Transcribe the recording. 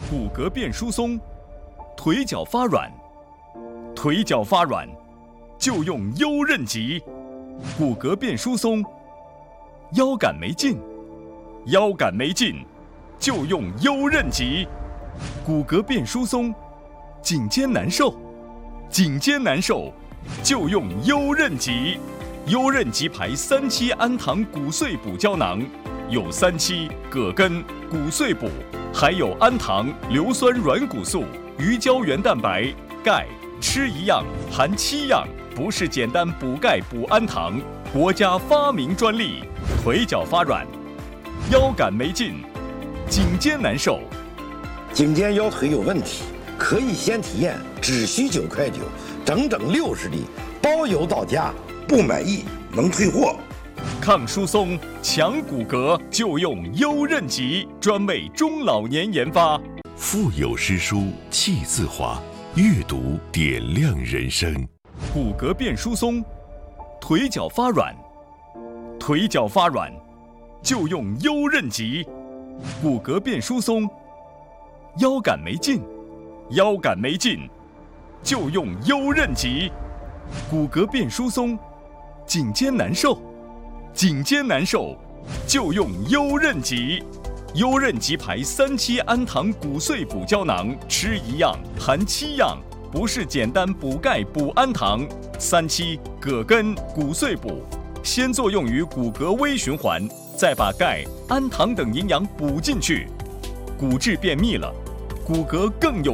骨骼变疏松，腿脚发软，腿脚发软就用优韧脊；骨骼变疏松，腰杆没劲，腰杆没劲就用优韧脊；骨骼变疏松，颈肩难受，颈肩难受就用优韧脊。优韧脊牌3期氨糖骨碎补胶囊，有3期葛根、骨碎补，还有氨糖、硫酸软骨素、鱼胶原蛋白、钙，吃一样含7样，不是简单补钙补氨糖，国家发明专利。腿脚发软，腰杆没劲，颈肩难受， 颈肩腰腿有问题，可以先体验，只需9.9块，整整60粒，包邮到家。不满意能退货。 抗疏松、强骨骼就用优韧脊，专为中老年研发。 腹有诗书气自华，阅读点亮人生。 骨骼变疏松，腿脚发软，腿脚发软就用优韧脊；骨骼变疏松，腰杆没劲，腰杆没劲就用优韧脊；骨骼变疏松，颈肩难受，颈肩难受就用优韧脊。优韧脊牌3期氨糖骨碎补胶囊，吃一样含7样，不是简单补钙补氨糖。3期葛根骨碎补，先作用于骨骼微循环，再把钙、氨糖等营养补进去，骨质变密了，骨骼更有